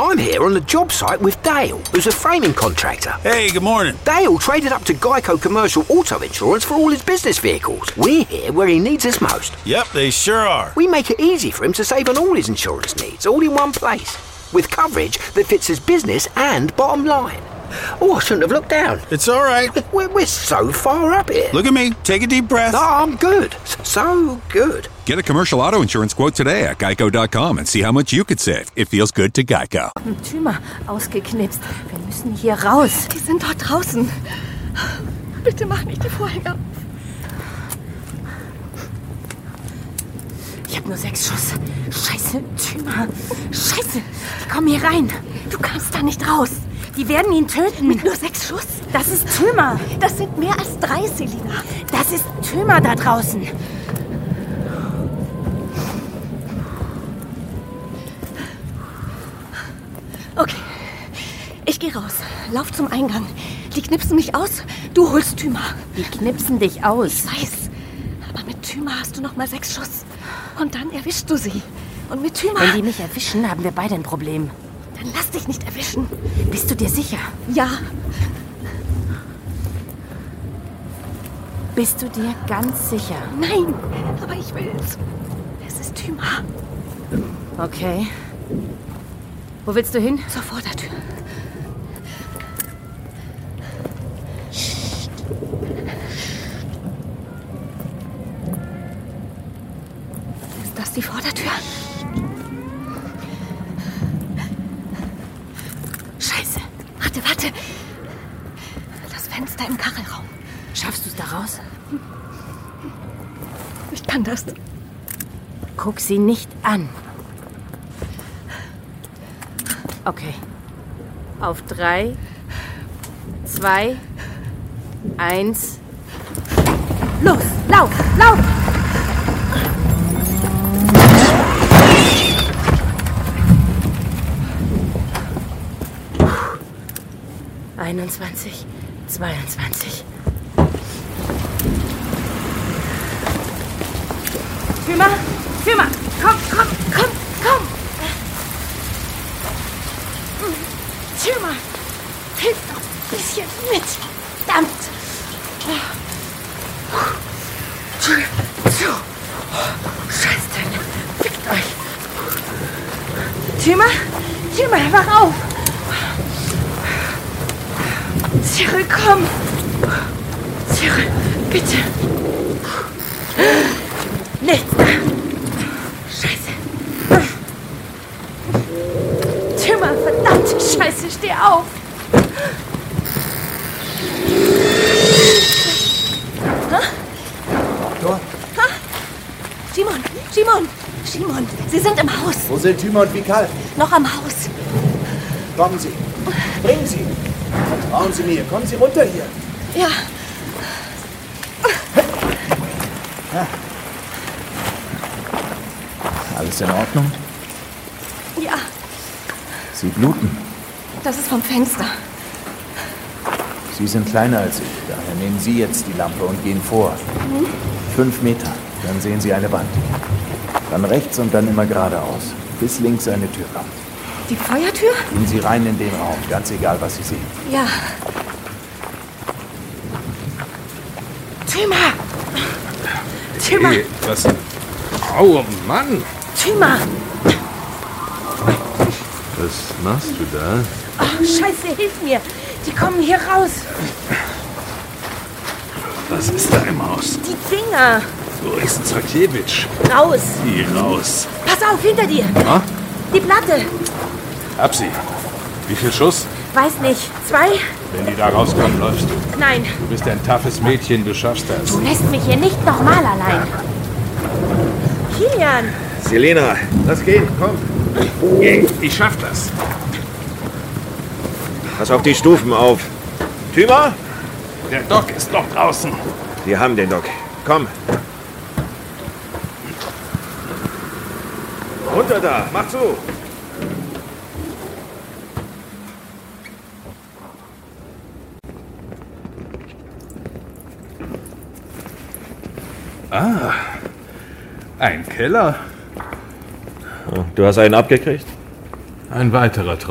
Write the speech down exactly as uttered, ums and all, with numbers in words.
I'm here on the job site with Dale, who's a framing contractor. Hey, good morning. Dale traded up to Geico Commercial Auto Insurance for all his business vehicles. We're here where he needs us most. Yep, they sure are. We make it easy for him to save on all his insurance needs, all in one place, with coverage that fits his business and bottom line. Oh, I shouldn't have looked down. It's all right. We're, we're so far up here. Look at me. Take a deep breath. Oh, I'm good. So good. Get a commercial auto insurance quote today at geico dot com and see how much you could save. It feels good to Geico. Tümer ausgeknipst. Wir müssen hier raus. Die sind dort draußen. Bitte mach nicht die Vorhänge. Ich hab nur sechs Schuss. Scheiße, Tümer. Scheiße, die kommen hier rein. Du kannst da nicht raus. Die werden ihn töten. Mit nur sechs Schuss? Das ist Tümer. Das sind mehr als drei, Selina. Das ist Tümer da draußen. Okay, ich gehe raus. Lauf zum Eingang. Die knipsen mich aus, du holst Tümer. Die knipsen dich aus. Ich weiß, aber mit Tümer hast du noch mal sechs Schuss. Und dann erwischst du sie. Und mit Tümer... Wenn die mich erwischen, haben wir beide ein Problem. Dann lass dich nicht erwischen. Bist du dir sicher? Ja. Bist du dir ganz sicher? Nein, aber ich will's. Es ist Tümer. Okay. Wo willst du hin? Zur Vordertür. Psst. Ist das die Vordertür? Scheiße. Warte, warte. Das Fenster im Kachelraum. Schaffst du es da raus? Ich kann das. Guck sie nicht an. Okay. Auf drei, zwei, eins. Los, lauf, lauf! Einundzwanzig, zweiundzwanzig. Tümer, Tümer, komm, komm, komm, komm! Tümer, hilf doch ein bisschen mit. Verdammt. Tür zu. Scheiße, fickt euch. Tümer, Tümer, wach auf! Cyril, komm. Cyril, bitte. Nichts. Scheiße. Tümer, verdammt, Scheiße, steh auf. Doktor? Ha? Simon, Simon, Simon, Sie sind im Haus. Wo sind Tümer und Vikal? Noch am Haus. Kommen Sie. Bringen Sie. Vertrauen Sie mir. Kommen Sie runter hier. Ja. Ja. Alles in Ordnung? Ja, Sie bluten. das ist vom Fenster. Sie sind kleiner als ich. Daher nehmen Sie jetzt die Lampe und gehen vor. Mhm. Fünf Meter. Dann sehen Sie eine Wand. Dann rechts und dann immer geradeaus. Bis links eine Tür kommt. Die Feuertür? Gehen Sie rein in den Raum. Ganz egal, was Sie sehen. Ja. Tümer! Tümer! Hey, was? Oh, Mann! Tümer! Was machst du da? Oh, Scheiße, hilf mir! Die kommen hier raus! Was ist da im Haus? Die Dinger! Boris Zakiewicz. Raus! Geh raus. Pass auf, hinter dir! Ha? Die Platte! Hab sie. Wie viel Schuss? Weiß nicht. Zwei? Wenn die da rauskommen, läufst du. Nein. Du bist ein toughes Mädchen, du schaffst das. Du lässt mich hier nicht nochmal allein. Kilian! Selena, lass gehen. Komm. Geh, ich schaff das. Pass auf die Stufen auf. Tümer? Der Doc ist noch draußen. Wir haben den Doc. Komm. Runter da. Mach zu. Ah, ein Keller. Du hast einen abgekriegt? Ein weiterer